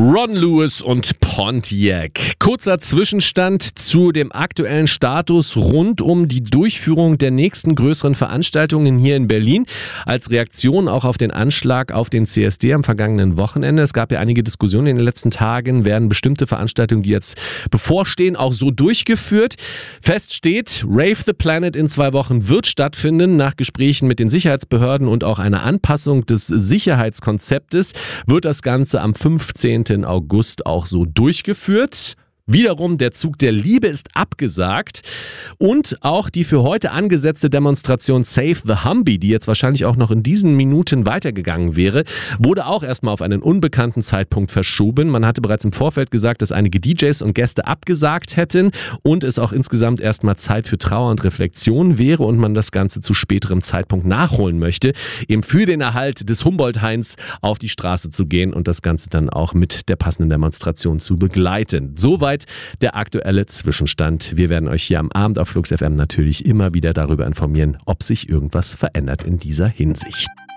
Ron Lewis und Pontiac. Kurzer Zwischenstand zu dem aktuellen Status rund um die Durchführung der nächsten größeren Veranstaltungen hier in Berlin. Als Reaktion auch auf den Anschlag auf den CSD am vergangenen Wochenende. Es gab ja einige Diskussionen in den letzten Tagen. Werden bestimmte Veranstaltungen, die jetzt bevorstehen, auch so durchgeführt? Fest steht, Rave the Planet in 2 Wochen wird stattfinden. Nach Gesprächen mit den Sicherheitsbehörden und auch einer Anpassung des Sicherheitskonzeptes wird das Ganze am 15. August auch so durchgeführt. Wiederum, der Zug der Liebe ist abgesagt und auch die für heute angesetzte Demonstration Save the Humvee, die jetzt wahrscheinlich auch noch in diesen Minuten weitergegangen wäre, wurde auch erstmal auf einen unbekannten Zeitpunkt verschoben. Man hatte bereits im Vorfeld gesagt, dass einige DJs und Gäste abgesagt hätten und es auch insgesamt erstmal Zeit für Trauer und Reflexion wäre und man das Ganze zu späterem Zeitpunkt nachholen möchte, eben für den Erhalt des Humboldt-Hains auf die Straße zu gehen und das Ganze dann auch mit der passenden Demonstration zu begleiten. Soweit der aktuelle Zwischenstand. Wir werden euch hier am Abend auf Flux FM natürlich immer wieder darüber informieren, ob sich irgendwas verändert in dieser Hinsicht.